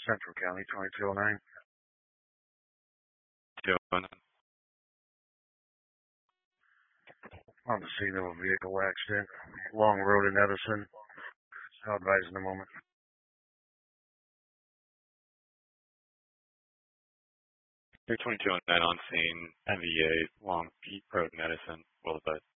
Central County, 2209. 209. On the scene of a vehicle accident. Long Road in Edison. I'll advise in a moment. 2209 on scene, NVA, Long Peak Road, Medicine, will advise.